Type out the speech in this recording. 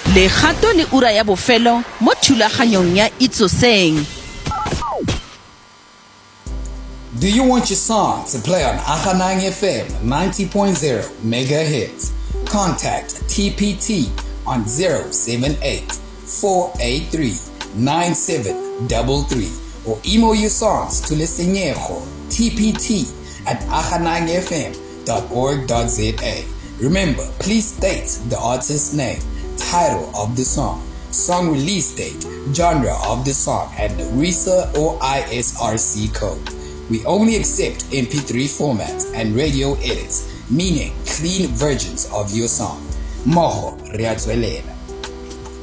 Le gato le ura ya bofelo mo thulaganyong ya Itsoseng. Do you want your song to play on Akhanang FM 90.0 megahertz? Contact TPT on 078-483-9733 or email your songs to Lesenyejo tpt@akhanangfm.org.za. Remember, please state the artist's name, title of the song, song release date, genre of the song, and the RISA or ISRC code. We only accept MP3 formats and radio edits, meaning clean versions of your song. Moho Riazuelela.